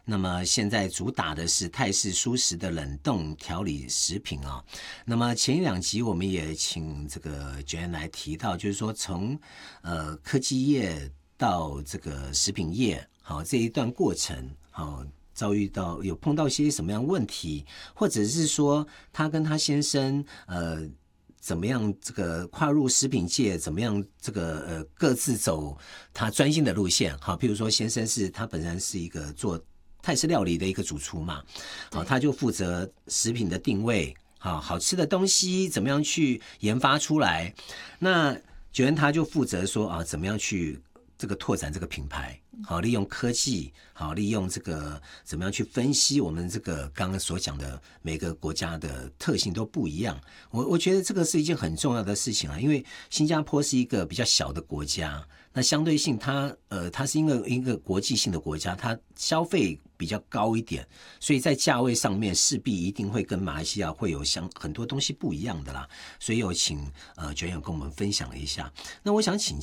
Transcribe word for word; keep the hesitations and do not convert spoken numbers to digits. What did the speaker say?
那么现在主打的是泰式蔬食的冷冻调理食品啊、哦。那么前一两集我们也请这个Joanne来提到，就是说从呃科技业到这个食品业，好、哦、这一段过程，好、哦。遭遇到有碰到些什么样问题，或者是说他跟他先生呃怎么样这个跨入食品界，怎么样这个呃各自走他专心的路线。好，譬如说先生是他本身是一个做泰式料理的一个主厨嘛，好，他就负责食品的定位，好好吃的东西怎么样去研发出来。那Joanne他就负责说啊，怎么样去这个拓展这个品牌，好，利用科技，好，利用这个怎么样去分析我们这个刚刚所讲的每个国家的特性都不一样。我我觉得这个是一件很重要的事情啊，因为新加坡是一个比较小的国家，那相对性它呃它是一个一个国际性的国家，它消费比较高一点，所以在价位上面势必一定会跟马来西亚会有相很多东西不一样的啦。所以有请呃Joanne跟我们分享一下。那我想请